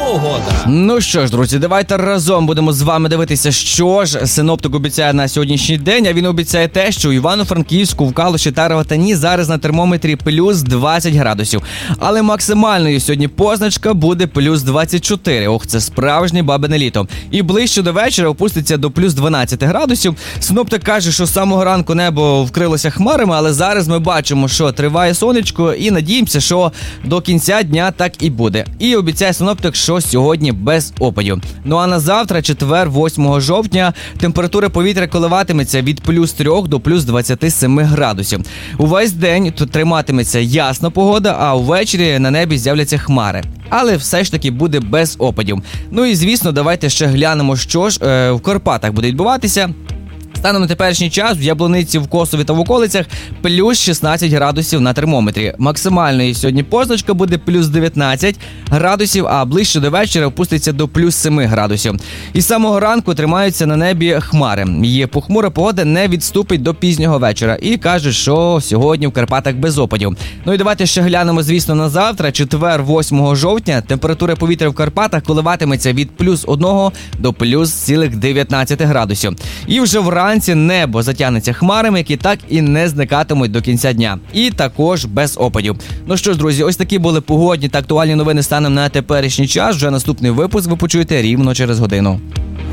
Погода. Ну що ж, друзі, давайте разом будемо з вами дивитися, що ж синоптик обіцяє на сьогоднішній день. А він обіцяє те, що у Івано-Франківську, в Калуші та Рогатині зараз на термометрі плюс 20 градусів. Але максимальною сьогодні позначка буде плюс 24. Ох, це справжнє бабине літо. І ближче до вечора опуститься до плюс 12 градусів. Синоптик каже, що з самого ранку небо вкрилося хмарами, але зараз ми бачимо, що триває сонечко і надіємося, що до кінця дня так і буде. І обіцяє синоптик, що сьогодні без опадів. Ну а на завтра, четвер, 8 жовтня, температура повітря коливатиметься від плюс 3 до плюс 27 градусів. Увесь день тут триматиметься ясна погода, а ввечері на небі з'являться хмари. Але все ж таки буде без опадів. Ну і звісно, давайте ще глянемо, що ж в Карпатах буде відбуватися. Станом на теперішній час в Яблуниці, в Косові та в околицях плюс 16 градусів на термометрі. Максимальною сьогодні позначка буде плюс 19 градусів, а ближче до вечора опуститься до плюс 7 градусів. І з самого ранку тримаються на небі хмари. Є похмура погода, не відступить до пізнього вечора. І кажуть, що сьогодні в Карпатах без опадів. Ну і давайте ще глянемо, звісно, на завтра, четвер, 8 жовтня. Температура повітря в Карпатах коливатиметься від плюс 1 до плюс цілих 19 градусів. І вже вранці небо затягнеться хмарами, які так і не зникатимуть до кінця дня. І також без опадів. Ну що ж, друзі, ось такі були погодні та актуальні новини станом на теперішній час. Вже наступний випуск ви почуєте рівно через годину.